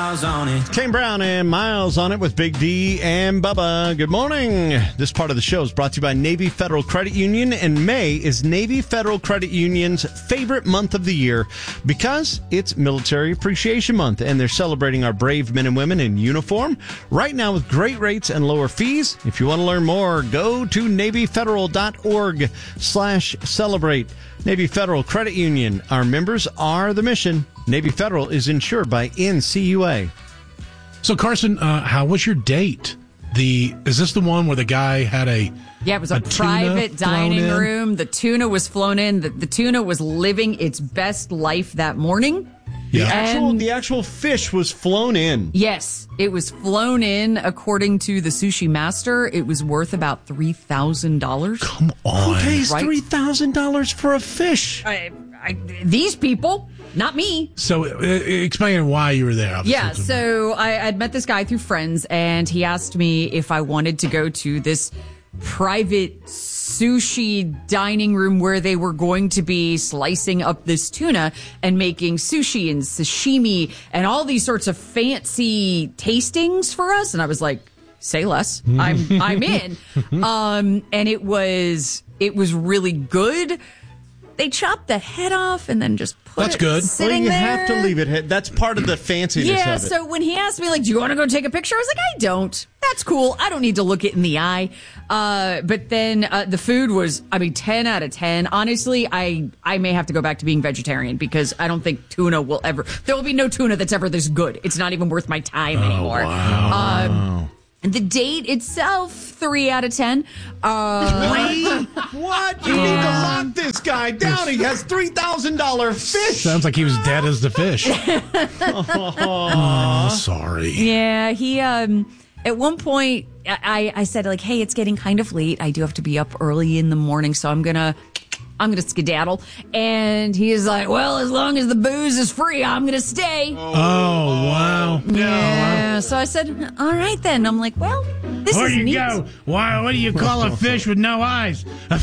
Miles on it. Kane Brown and Miles on it with Big D and Bubba. Good morning. This part of the show is brought to you by Navy Federal Credit Union, and May is Navy Federal Credit Union's favorite month of the year because it's Military Appreciation Month, and they're celebrating our brave men and women in uniform right now with great rates and lower fees. If you want to learn more, go to NavyFederal.org/celebrate. Navy Federal Credit Union. Our members are the mission. Navy Federal is insured by NCUA. So, Carson, how was your date? Is this the one where the guy had it was a private dining room. The tuna was flown in. The tuna was living its best life that morning. The actual fish was flown in. Yes, it was flown in. According to the sushi master, it was worth about $3,000. Come on. Who pays $3,000 for a fish? These people, not me. So explain why you were there. Obviously. Yeah, so I'd met this guy through friends, and he asked me if I wanted to go to this private sushi dining room where they were going to be slicing up this tuna and making sushi and sashimi and all these sorts of fancy tastings for us. And I was like, say less. I'm in. And it was really good. They chopped the head off and then just put it sitting there. You have to leave it. That's part of the fanciness of it. Yeah, so when he asked me, do you want to go take a picture? I was like, I don't. That's cool. I don't need to look it in the eye. But then the food was, 10 out of 10. Honestly, I may have to go back to being vegetarian because I don't think tuna will ever, there will be no tuna that's ever this good. It's not even worth my time anymore. Wow. The date itself, 3 out of 10. What? You need to lock this guy down. He has $3,000 fish. Sounds like he was dead as the fish. Oh, sorry. Yeah, he, at one point, I said, hey, it's getting kind of late. I do have to be up early in the morning, so I'm gonna skedaddle. And he's like, well, as long as the booze is free, I'm gonna stay. Oh, wow. Yeah. So I said, all right then. I'm like, well, this is neat. Go. Why? What do you call a fish with no eyes?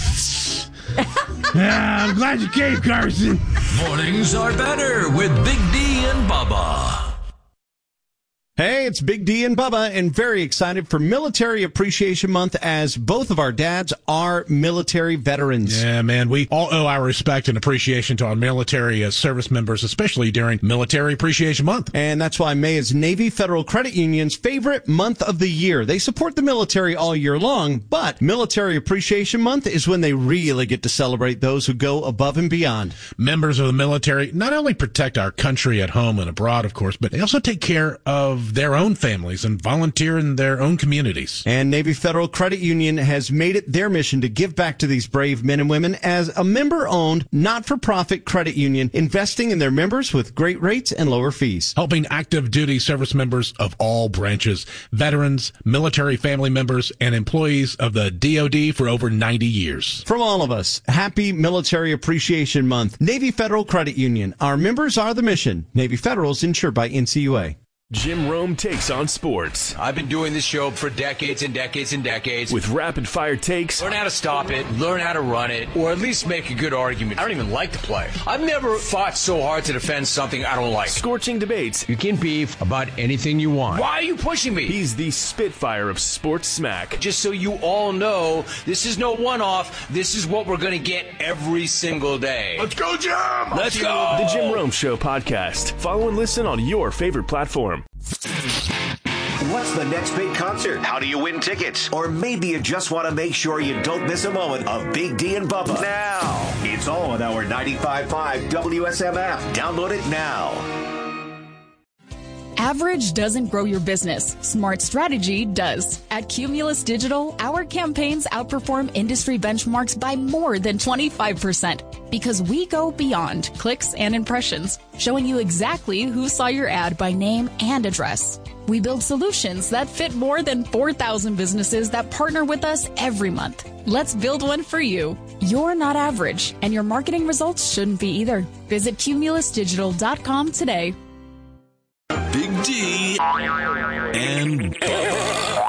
I'm glad you came, Carson. Mornings are better with Big D and Bubba. Hey, it's Big D and Bubba, and very excited for Military Appreciation Month as both of our dads are military veterans. Yeah, man, we all owe our respect and appreciation to our military service members, especially during Military Appreciation Month. And that's why May is Navy Federal Credit Union's favorite month of the year. They support the military all year long, but Military Appreciation Month is when they really get to celebrate those who go above and beyond. Members of the military not only protect our country at home and abroad, of course, but they also take care of their own families and volunteer in their own communities. And Navy Federal Credit Union has made it their mission to give back to these brave men and women as a member-owned, not-for-profit credit union, investing in their members with great rates and lower fees. Helping active duty service members of all branches, veterans, military family members, and employees of the DoD for over 90 years. From all of us, happy Military Appreciation Month. Navy Federal Credit Union. Our members are the mission. Navy Federal is insured by NCUA. Jim Rome takes on sports. I've been doing this show for decades and decades and decades. With rapid-fire takes. Learn how to stop it, learn how to run it, or at least make a good argument. I don't even like to play. I've never fought so hard to defend something I don't like. Scorching debates. You can beef about anything you want. Why are you pushing me? He's the Spitfire of sports smack. Just so you all know, this is no one-off. This is what we're going to get every single day. Let's go, Jim! Let's go! The Jim Rome Show podcast. Follow and listen on your favorite platform. What's the next big concert? How do you win tickets? Or maybe you just want to make sure you don't miss a moment of Big D and Bubba. Now, it's all on our 95.5 WSM app. Download it now. Average doesn't grow your business. Smart strategy does. At Cumulus Digital, our campaigns outperform industry benchmarks by more than 25% because we go beyond clicks and impressions, showing you exactly who saw your ad by name and address. We build solutions that fit more than 4,000 businesses that partner with us every month. Let's build one for you. You're not average, and your marketing results shouldn't be either. Visit cumulusdigital.com today. Big D and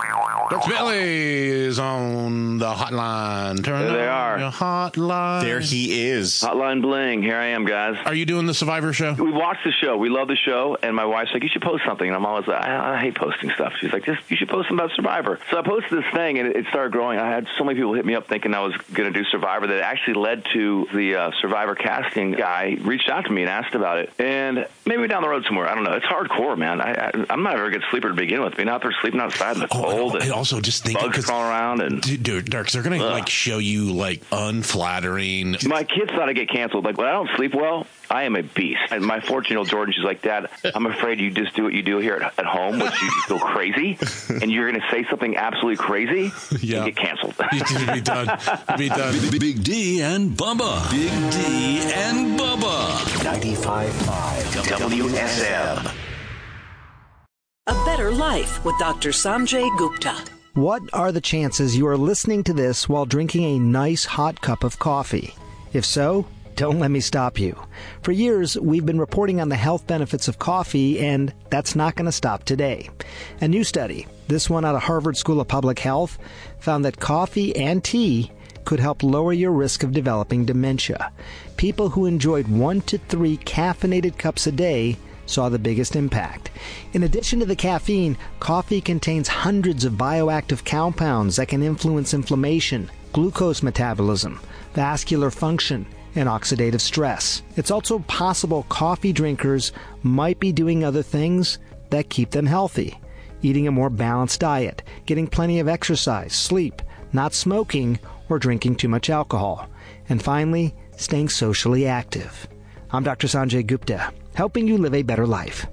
Dr. Billy is on the hotline. There they are. Your hotline. There he is. Hotline bling. Here I am, guys. Are you doing the Survivor show? We watched the show. We love the show. And my wife's like, you should post something. And I'm always like, I hate posting stuff. She's like, you should post something about Survivor. So I posted this thing, and it started growing. I had so many people hit me up thinking I was going to do Survivor that it actually led to the Survivor casting guy reached out to me and asked about it. And maybe down the road somewhere. I don't know. It's hardcore, man. I'm not a very good sleeper to begin with. Being out there sleeping outside in the cold. And also just thinking, bugs crawling around. And dude, Darks, they're going to show you unflattering. My kids thought I'd get canceled. Like, when I don't sleep well, I am a beast. And my 14-year-old Jordan, she's like, Dad, I'm afraid you just do what you do here at home, which you go crazy, and you're going to say something absolutely crazy and get canceled. Be done. Be done. Big D and Bubba. Big D and Bubba. 95.5 WSM. A Better Life with Dr. Sanjay Gupta. What are the chances you are listening to this while drinking a nice hot cup of coffee? If so, don't let me stop you. For years, we've been reporting on the health benefits of coffee, and that's not going to stop today. A new study, this one out of Harvard School of Public Health, found that coffee and tea could help lower your risk of developing dementia. People who enjoyed 1 to 3 caffeinated cups a day saw the biggest impact. In addition to the caffeine, coffee contains hundreds of bioactive compounds that can influence inflammation, glucose metabolism, vascular function, and oxidative stress. It's also possible coffee drinkers might be doing other things that keep them healthy. Eating a more balanced diet, getting plenty of exercise, sleep, not smoking, or drinking too much alcohol. And finally, staying socially active. I'm Dr. Sanjay Gupta, helping you live a better life.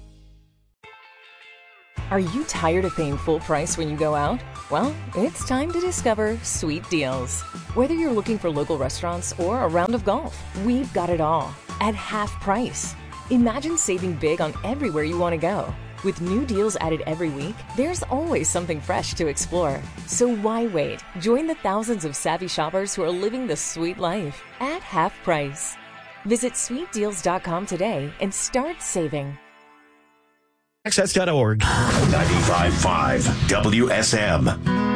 Are you tired of paying full price when you go out? Well, it's time to discover Sweet Deals. Whether you're looking for local restaurants or a round of golf, we've got it all at half price. Imagine saving big on everywhere you want to go. With new deals added every week, there's always something fresh to explore. So why wait? Join the thousands of savvy shoppers who are living the sweet life at half price. Visit sweetdeals.com today and start saving. Access.org. 95.5 WSM.